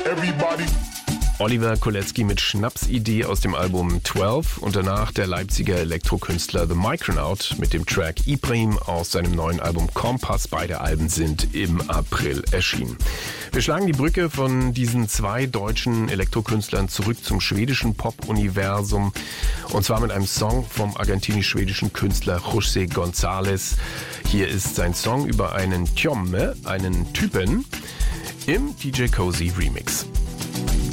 Everybody. Oliver Kolecki mit Schnapsidee aus dem Album 12 und danach der Leipziger Elektrokünstler The Micronaut mit dem Track Ibrahim aus seinem neuen Album Kompass. Beide Alben sind im April erschienen. Wir schlagen die Brücke von diesen zwei deutschen Elektrokünstlern zurück zum schwedischen Pop-Universum und zwar mit einem Song vom argentinisch-schwedischen Künstler José González. Hier ist sein Song über einen Tjomme, einen Typen, im DJ Cozy Remix.